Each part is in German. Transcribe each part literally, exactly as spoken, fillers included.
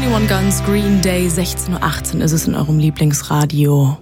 einundzwanzig Guns, Green Day, sechzehn Uhr achtzehn ist es in eurem Lieblingsradio.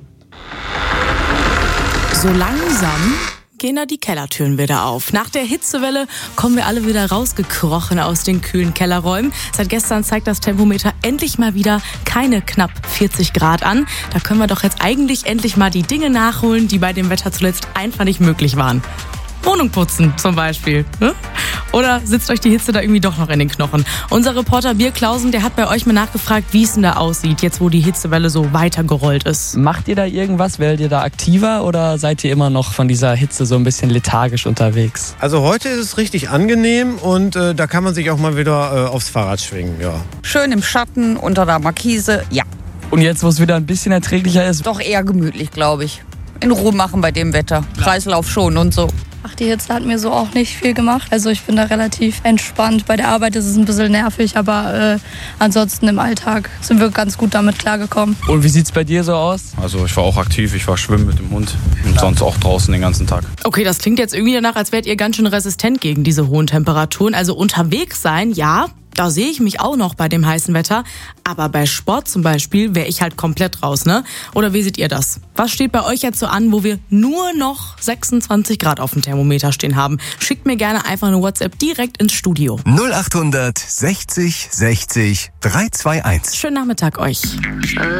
So langsam gehen da die Kellertüren wieder auf. Nach der Hitzewelle kommen wir alle wieder rausgekrochen aus den kühlen Kellerräumen. Seit gestern zeigt das Thermometer endlich mal wieder keine knapp vierzig Grad an. Da können wir doch jetzt eigentlich endlich mal die Dinge nachholen, die bei dem Wetter zuletzt einfach nicht möglich waren. Wohnung putzen zum Beispiel. Oder sitzt euch die Hitze da irgendwie doch noch in den Knochen? Unser Reporter Birk Klausen, der hat bei euch mal nachgefragt, wie es denn da aussieht, jetzt wo die Hitzewelle so weitergerollt ist. Macht ihr da irgendwas? Werdet ihr da aktiver oder seid ihr immer noch von dieser Hitze so ein bisschen lethargisch unterwegs? Also heute ist es richtig angenehm und äh, da kann man sich auch mal wieder äh, aufs Fahrrad schwingen. Ja. Schön im Schatten, unter der Markise, ja. Und jetzt, wo es wieder ein bisschen erträglicher ist? Doch eher gemütlich, glaube ich. In Ruhe machen bei dem Wetter. Kreislauf schon und so. Ach, die Hitze hat mir so auch nicht viel gemacht. Also ich bin da relativ entspannt. Bei der Arbeit ist es ein bisschen nervig, aber äh, ansonsten im Alltag sind wir ganz gut damit klargekommen. Und wie sieht's bei dir so aus? Also ich war auch aktiv, ich war schwimmen mit dem Hund und sonst auch draußen den ganzen Tag. Okay, das klingt jetzt irgendwie danach, als wärt ihr ganz schön resistent gegen diese hohen Temperaturen. Also unterwegs sein, ja, da sehe ich mich auch noch bei dem heißen Wetter. Aber bei Sport zum Beispiel wäre ich halt komplett raus, ne? Oder wie seht ihr das? Was steht bei euch jetzt so an, wo wir nur noch sechsundzwanzig Grad auf dem Thermometer stehen haben? Schickt mir gerne einfach eine WhatsApp direkt ins Studio. null acht hundert sechzig sechzig drei zwei eins. Schönen Nachmittag euch.